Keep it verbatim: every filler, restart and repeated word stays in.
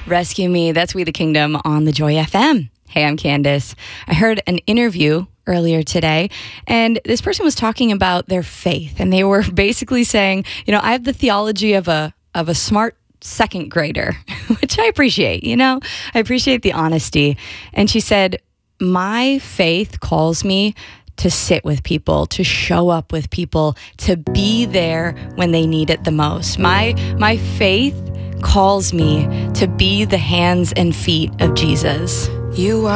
Rescue Me. That's We the Kingdom on the Joy F M. Hey, I'm Candace. I heard an interview earlier today, and this person was talking about their faith, and they were basically saying, you know, I have the theology of a of a smart second grader, which I appreciate, you know, I appreciate the honesty. And she said, my faith calls me to sit with people, to show up with people, to be there when they need it the most. My my faith calls me to be the hands and feet of Jesus. You are